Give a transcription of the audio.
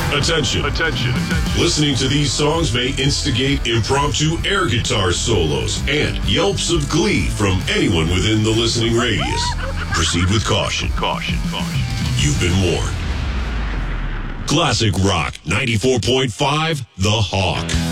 Attention. Attention. Listening to these songs may instigate impromptu air guitar solos and yelps of glee from anyone within the listening radius. Proceed with caution. Caution. You've been warned. Classic Rock 94.5, The Hawk.